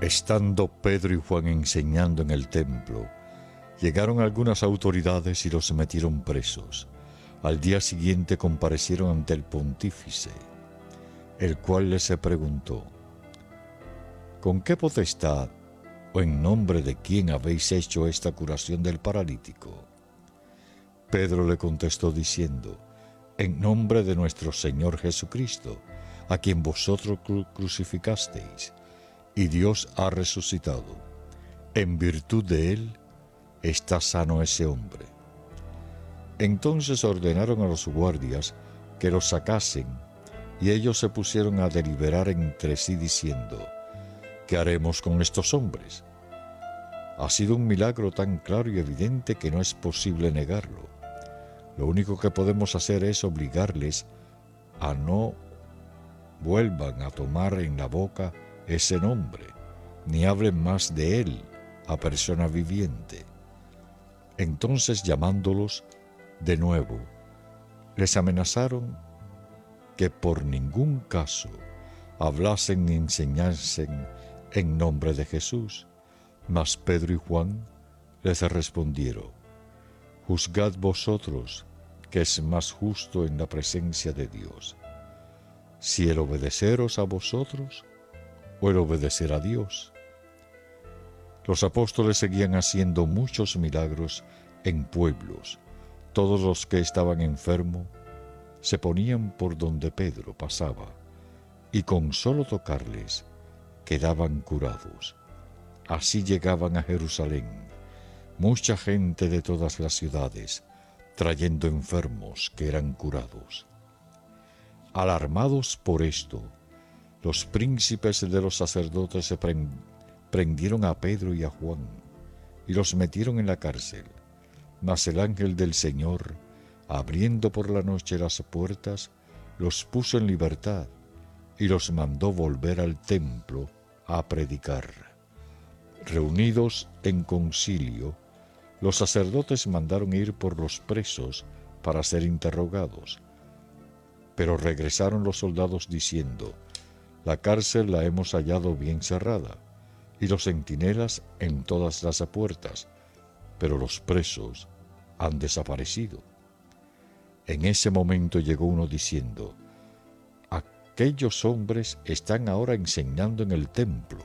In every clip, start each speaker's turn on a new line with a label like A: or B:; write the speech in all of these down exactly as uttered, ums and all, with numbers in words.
A: Estando Pedro y Juan enseñando en el templo, llegaron algunas autoridades y los metieron presos. Al día siguiente comparecieron ante el pontífice, el cual les preguntó: ¿con qué potestad o en nombre de quién habéis hecho esta curación del paralítico? Pedro le contestó diciendo: en nombre de nuestro Señor Jesucristo, a quien vosotros crucificasteis, y Dios ha resucitado. En virtud de él está sano ese hombre. Entonces ordenaron a los guardias que lo sacasen, y ellos se pusieron a deliberar entre sí diciendo: ¿qué haremos con estos hombres? Ha sido un milagro tan claro y evidente que no es posible negarlo. Lo único que podemos hacer es obligarles a no vuelvan a tomar en la boca ese nombre, ni hablen más de él a persona viviente. Entonces, llamándolos de nuevo, les amenazaron que por ningún caso hablasen ni enseñasen en nombre de Jesús. Mas Pedro y Juan les respondieron: juzgad vosotros que es más justo en la presencia de Dios, si el obedeceros a vosotros o el obedecer a Dios. Los apóstoles seguían haciendo muchos milagros en pueblos. Todos los que estaban enfermos se ponían por donde Pedro pasaba, y con solo tocarles quedaban curados. Así llegaban a Jerusalén mucha gente de todas las ciudades, trayendo enfermos que eran curados. Alarmados por esto, los príncipes de los sacerdotes se prendieron a Pedro y a Juan y los metieron en la cárcel. Mas el ángel del Señor, abriendo por la noche las puertas, los puso en libertad y los mandó volver al templo a predicar. Reunidos en concilio, los sacerdotes mandaron ir por los presos para ser interrogados. Pero regresaron los soldados diciendo: la cárcel la hemos hallado bien cerrada, y los centinelas en todas las puertas, pero los presos han desaparecido. En ese momento llegó uno diciendo: aquellos hombres están ahora enseñando en el templo.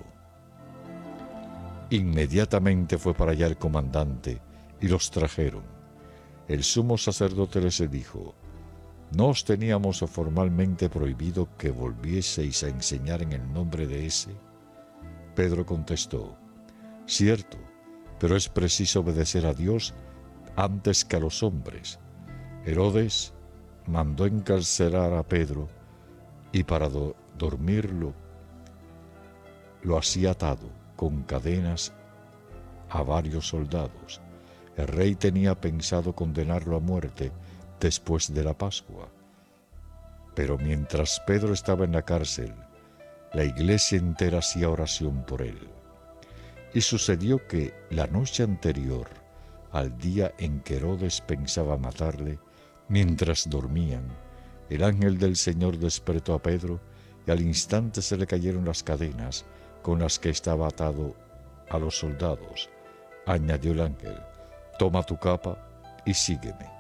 A: Inmediatamente fue para allá el comandante y los trajeron. El sumo sacerdote les dijo: ¿no os teníamos formalmente prohibido que volvieseis a enseñar en el nombre de ese? Pedro contestó: cierto, pero es preciso obedecer a Dios antes que a los hombres. Herodes mandó encarcelar a Pedro y para do- dormirlo lo hacía atado con cadenas a varios soldados. El rey tenía pensado condenarlo a muerte después de la Pascua. Pero mientras Pedro estaba en la cárcel, la iglesia entera hacía oración por él. Y sucedió que la noche anterior al día en que Herodes pensaba matarle, mientras dormían, el ángel del Señor despertó a Pedro y al instante se le cayeron las cadenas con las que estaba atado a los soldados. Añadió el ángel: toma tu capa y sígueme.